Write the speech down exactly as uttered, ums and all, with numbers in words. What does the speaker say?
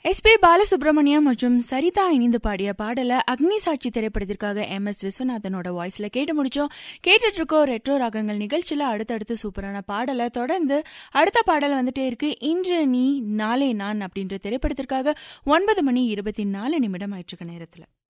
S B Balasubramaniam மற்றும் சரிதா இணைந்து பாடிய பாடல அக்னி சாட்சி திரைப்படத்திற்காக எம் எஸ் விஸ்வநாதனோட வாய்ஸ்ல கேட்டு முடிச்சோம். கேட்டுட்டு இருக்கோம் ரெட்ரோ ராகங்கள் நிகழ்ச்சியில அடுத்தடுத்து சூப்பரான பாடலை தொடர்ந்து அடுத்த பாடல் வந்துட்டே இருக்கு. இன்று நீ நாளை நான் அப்படின்ற திரைப்படத்திற்காக ஒன்பது மணி இருபத்தி நாலு நிமிடம் ஆயிற்றுக்க நேரத்துல